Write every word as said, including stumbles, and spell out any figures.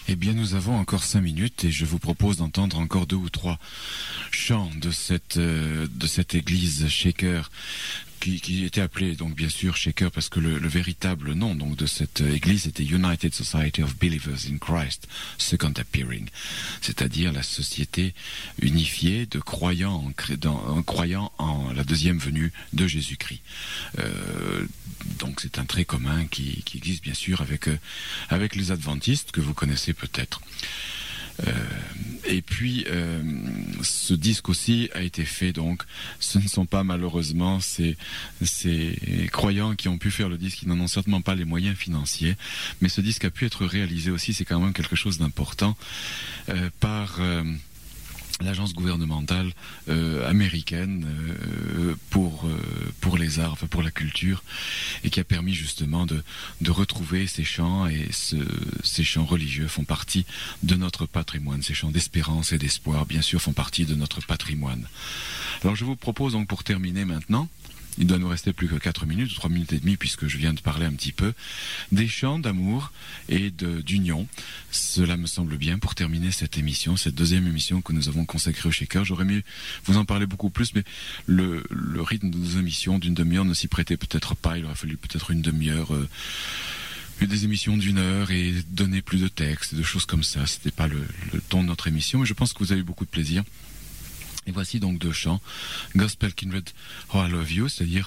Eh bien, nous avons encore cinq minutes et je vous propose d'entendre encore deux ou trois chants de cette euh, de cette église Shaker, qui, qui était appelée donc bien sûr Shaker parce que le, le véritable nom donc de cette église était United Society of Believers in Christ Second Appearing, c'est-à-dire la société unifiée de croyants en, dans, en croyant en la deuxième venue de Jésus-Christ. Euh, donc c'est un trait commun qui, qui existe bien sûr avec euh, avec les adventistes que vous connaissez peut-être. Euh, et puis euh, ce disque aussi a été fait, donc ce ne sont pas malheureusement ces, ces croyants qui ont pu faire le disque, qui n'en ont certainement pas les moyens financiers, mais ce disque a pu être réalisé aussi, c'est quand même quelque chose d'important, euh, par euh, l'agence gouvernementale euh, américaine euh, pour euh, pour les arts, enfin pour la culture, et qui a permis justement de de retrouver ces chants, et ce, ces chants religieux font partie de notre patrimoine. Ces chants d'espérance et d'espoir, bien sûr, font partie de notre patrimoine. Alors je vous propose donc, pour terminer maintenant, il doit nous rester plus que quatre minutes, ou trois minutes et demie, puisque je viens de parler un petit peu, des chants d'amour et de, d'union. Cela me semble bien pour terminer cette émission, cette deuxième émission que nous avons consacrée au Shaker. J'aurais mieux vous en parler beaucoup plus, mais le, le rythme de nos émissions d'une demi-heure ne s'y prêtait peut-être pas. Il aurait fallu peut-être une demi-heure, euh, des émissions d'une heure, et donner plus de textes, de choses comme ça. C'était pas le, le ton de notre émission, mais je pense que vous avez eu beaucoup de plaisir. Et voici donc deux chants, Gospel Kindred, Oh I Love You, c'est-à-dire